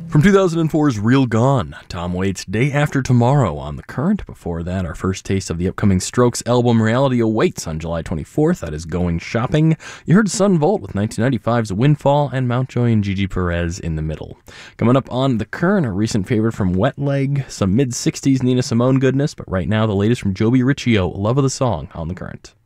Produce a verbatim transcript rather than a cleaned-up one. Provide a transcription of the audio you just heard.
From two thousand four's Real Gone, Tom Waits' Day After Tomorrow on The Current. Before that, our first taste of the upcoming Strokes album Reality awaits on July twenty-fourth. That is Going Shopping. You heard Son Volt with nineteen ninety-five's Windfall and Mountjoy and Gigi Perez in the middle. Coming up on The Current, a recent favorite from Wet Leg, some mid-sixties Nina Simone goodness, but right now the latest from Joby Riccio, Love of the Song on The Current.